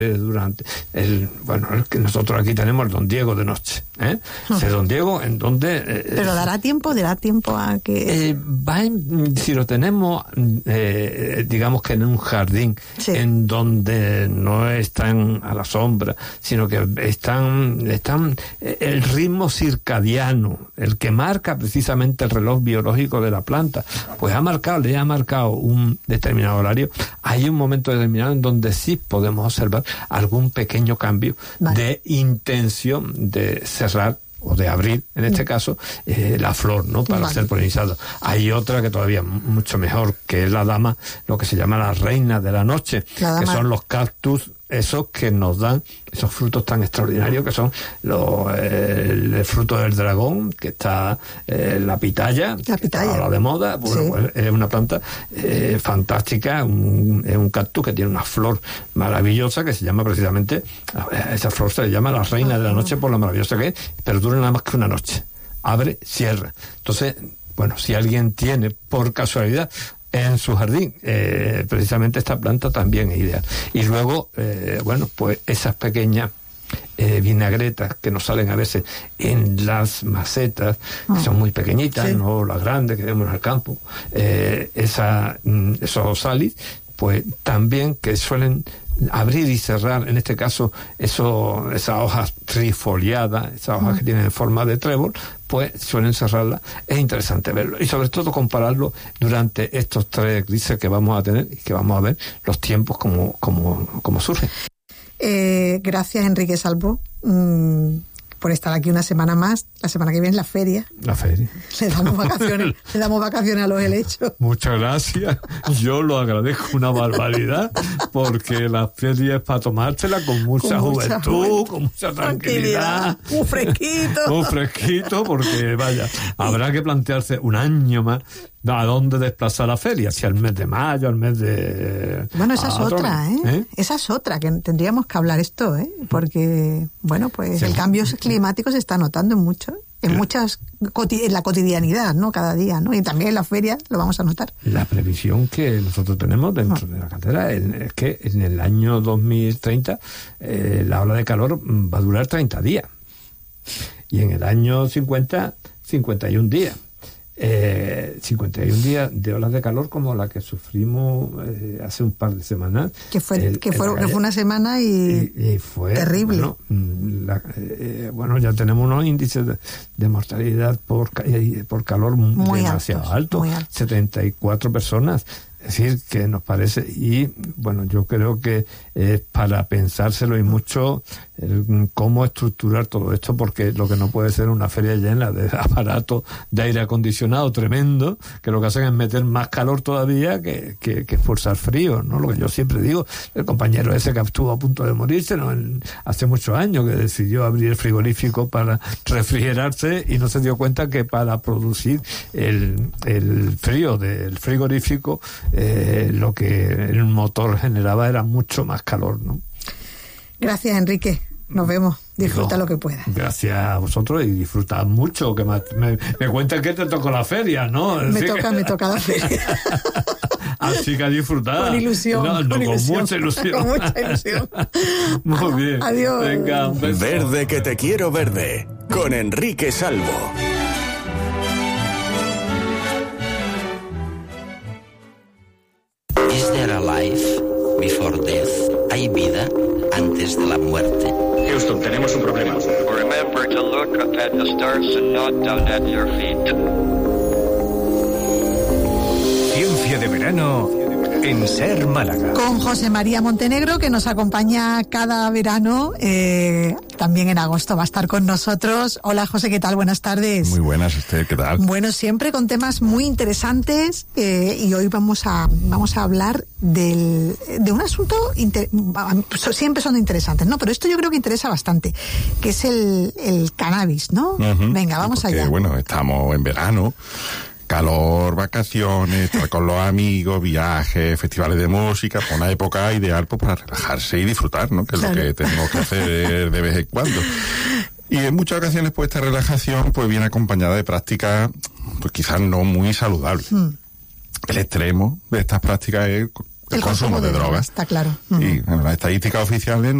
durante el que nosotros aquí tenemos el Don Diego de noche, ese Don Diego en donde pero dará tiempo a que si lo tenemos digamos que en un jardín, sí, en donde no están a la sombra, sino que están el ritmo circadiano, el que marca precisamente el reloj biológico de la planta, pues le ha marcado un determinado horario. Hay un momento determinado en donde sí podemos observar algún pequeño cambio, vale, de intención de cerrar o de abrir, en este caso, la flor, ¿no? Para, vale, ser polinizado. Hay otra que todavía mucho mejor, que es la dama, lo que se llama la reina de la noche, que son los cactus, esos que nos dan esos frutos tan extraordinarios que son el fruto del dragón, que está la pitaya, ahora de moda. Bueno, sí, pues es una planta fantástica, es un cactus que tiene una flor maravillosa que se llama precisamente, esa flor se le llama la reina de la noche por lo maravillosa que es, pero dura nada más que una noche, abre, cierra. Entonces, bueno, si alguien tiene por casualidad en su jardín, precisamente esta planta también es ideal. Y luego, pues esas pequeñas vinagretas que nos salen a veces en las macetas, que son muy pequeñitas, sí, no las grandes que vemos en el campo, esos osalis, pues también que suelen abrir y cerrar, en este caso, esas hojas trifoliadas, esas hojas que tienen forma de trébol, pues suelen cerrarlas. Es interesante verlo y sobre todo compararlo durante estos 3 eclipses que vamos a tener y que vamos a ver los tiempos como surgen. Gracias, Enrique Salvo, por estar aquí una semana más. La semana que viene es la feria. La feria. Le damos vacaciones a los helechos. Muchas gracias. Yo lo agradezco una barbaridad, porque la feria es para tomártela con mucha juventud, con mucha tranquilidad. Muy fresquito. Muy fresquito, porque vaya, habrá que plantearse un año más a dónde desplazar la feria, si al mes de mayo, al mes de... Bueno, esa es otra, Esa es otra, que tendríamos que hablar esto, porque, bueno, pues sí, el cambio climático se está notando en la cotidianidad, ¿no? Cada día, ¿no? Y también en la feria lo vamos a notar. La previsión que nosotros tenemos dentro de la cartera es que en el año 2030 la ola de calor va a durar 30 días. Y en el año 50, 51 días. 51 días de olas de calor como la que sufrimos hace un par de semanas. Que fue una semana y fue terrible. Bueno, ya tenemos unos índices de mortalidad por calor muy demasiado altos. 74 personas. Es decir, que nos parece, y bueno, yo creo que es para pensárselo y mucho cómo estructurar todo esto, porque lo que no puede ser una feria llena de aparatos de aire acondicionado tremendo, que lo que hacen es meter más calor todavía que expulsar frío, ¿no? Lo que yo siempre digo, el compañero ese que estuvo a punto de morirse, ¿no? Hace muchos años, que decidió abrir el frigorífico para refrigerarse y no se dio cuenta que para producir el frío del frigorífico, lo que el motor generaba era mucho más calor, ¿no? Gracias, Enrique. Nos vemos. Disfruta lo que puedas. Gracias a vosotros y disfrutad mucho. Que me cuentan que te tocó la feria, ¿no? Me toca la feria. Así que a disfrutar. Con ilusión. Con mucha ilusión. Con mucha ilusión. Muy bien. Adiós. Venga, un beso. Verde que te quiero verde. Con Enrique Salvo. Is there a life before death? ¿Hay vida antes de la muerte? Houston, tenemos un problema. Remember to look up at the stars and not down at your feet. Ciencia de verano en Ser Málaga. Con José María Montenegro, que nos acompaña cada verano, también en agosto va a estar con nosotros. Hola, José, ¿qué tal? Buenas tardes. Muy buenas, ¿usted qué tal? Bueno, siempre con temas muy interesantes, y hoy vamos a hablar de un asunto, siempre son interesantes, ¿no? Pero esto yo creo que interesa bastante, que es el cannabis, ¿no? Uh-huh. Venga, vamos allá. Bueno, estamos en verano. Calor, vacaciones, estar con los amigos, viajes, festivales de música, pues una época ideal pues para relajarse y disfrutar, ¿no? Que es lo que tenemos que hacer de vez en cuando. Y en muchas ocasiones pues esta relajación pues viene acompañada de prácticas pues quizás no muy saludables. El extremo de estas prácticas es el consumo de drogas. Está claro. Y bueno, las estadísticas oficiales